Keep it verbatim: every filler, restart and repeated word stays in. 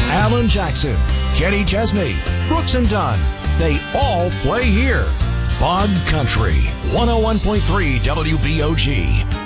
Alan Jackson, Kenny Chesney, Brooks and Dunn. They all play here. Bog Country, one oh one point three W B O G.